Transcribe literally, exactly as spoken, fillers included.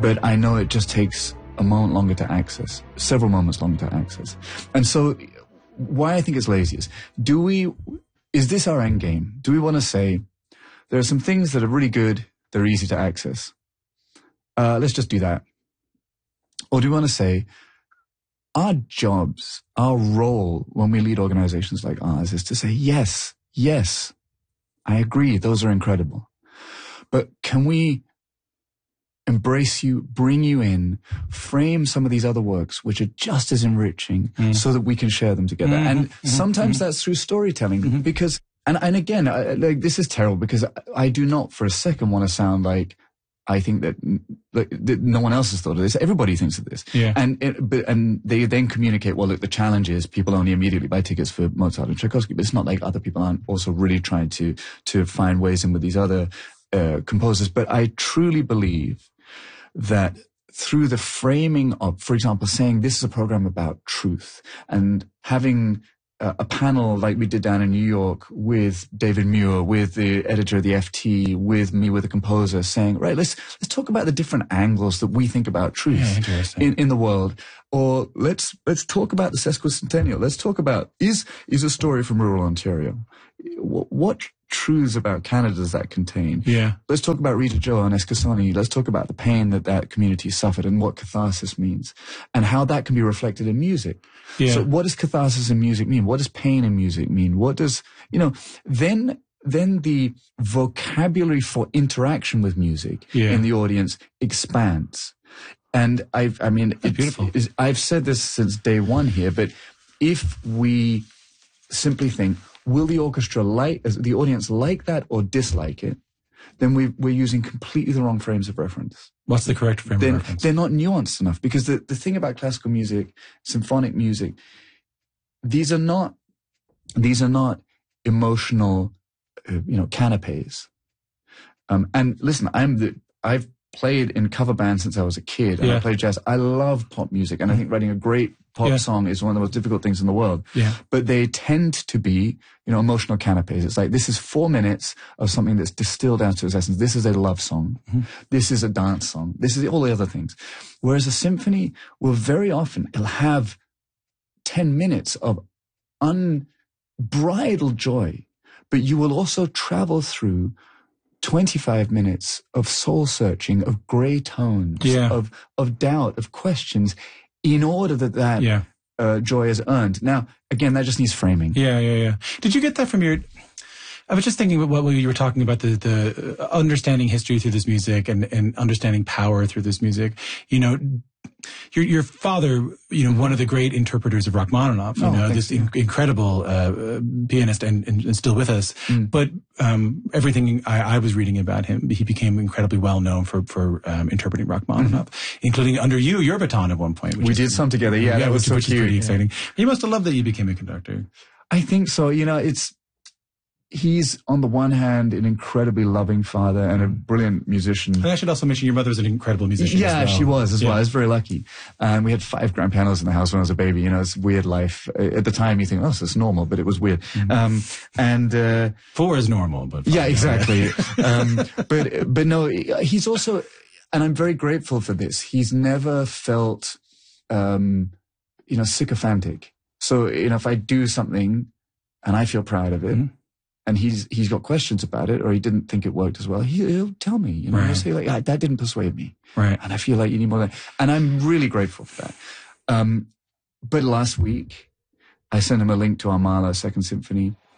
but I know it just takes a moment longer to access, several moments longer to access. And so why I think it's lazy is, do we, is this our end game? Do we want to say, there are some things that are really good, they're easy to access. Uh, let's just do that. Or do we want to say, our jobs, our role when we lead organizations like ours is to say, yes, yes, I agree, those are incredible. But can we embrace you, bring you in, frame some of these other works which are just as enriching mm. so that we can share them together. Mm-hmm. And mm-hmm. sometimes mm-hmm. that's through storytelling mm-hmm. because, and, and again, I, like this is terrible because I, I do not for a second want to sound like I think that, like, that no one else has thought of this. Everybody thinks of this. Yeah. And, it, but, and they then communicate, well, look, the challenge is people only immediately buy tickets for Mozart and Tchaikovsky, but it's not like other people aren't also really trying to, to find ways in with these other uh, composers. But I truly believe that through the framing of, for example, saying this is a program about truth and having a, a panel like we did down in New York with David Muir, with the editor of the F T, with me, with a composer saying, right, let's, let's talk about the different angles that we think about truth yeah, in, in the world. Or let's, let's talk about the sesquicentennial. Let's talk about, is, is a story from rural Ontario. What, what truths about Canada does that contain? Yeah. Let's talk about Rita Joe and Eskasoni. Let's talk about the pain that that community suffered and what catharsis means and how that can be reflected in music. Yeah. So what does catharsis in music mean? What does pain in music mean? What does, you know, then, then the vocabulary for interaction with music yeah. in the audience expands. And I've, I mean, it's beautiful. It's, I've said this since day one here, but if we simply think, will the orchestra like, the audience like that or dislike it? Then we, we're using completely the wrong frames of reference. What's the correct frame then, of reference? They're not nuanced enough because the, the thing about classical music, symphonic music, these are not, these are not emotional, uh, you know, canapes. Um, and listen, I'm the, I've played in cover bands since I was a kid and yeah. I played jazz. I love pop music and I think writing a great pop yeah. song is one of the most difficult things in the world. Yeah. But they tend to be, you know, emotional canapes. It's like, this is four minutes of something that's distilled down to its essence. This is a love song. Mm-hmm. This is a dance song. This is all the other things. Whereas a symphony will very often, it'll have ten minutes of unbridled joy, but you will also travel through twenty-five minutes of soul searching, of gray tones, yeah. of, of doubt, of questions, in order that that yeah. uh, joy is earned. Now, again, that just needs framing. Yeah, yeah, yeah. Did you get that from your... I was just thinking about what you were talking about, the, the understanding history through this music and, and understanding power through this music. You know, your your father, you know, one of the great interpreters of Rachmaninoff, you oh, know, this in, incredible uh, pianist and, and, and still with us. Mm. But um, everything I, I was reading about him, he became incredibly well known for for um, interpreting Rachmaninoff, mm-hmm. including under you, your baton at one point. We is, did some together, yeah, yeah, that was which, so which cute. is pretty yeah. exciting. You must have loved that you became a conductor. I think so. You know, it's. He's, on the one hand, an incredibly loving father and a brilliant musician. And I should also mention your mother was an incredible musician yeah, as well. she was as yeah. well. I was very lucky. And we had five grand pianos in the house when I was a baby. You know, it's a weird life. At the time, you think, oh, this is normal, but it was weird. Mm-hmm. Um, and, uh, Four is normal, but. Yeah, exactly. um, but, but no, he's also, and I'm very grateful for this. He's never felt, um, you know, sycophantic. So, you know, if I do something and I feel proud of it, mm-hmm. and he's he's got questions about it, or he didn't think it worked as well, he, he'll tell me, you know, right. he'll say like, ah, that didn't persuade me. Right. And I feel like you need more than, and I'm really grateful for that. Um, but last week, I sent him a link to our Mahler Second Symphony,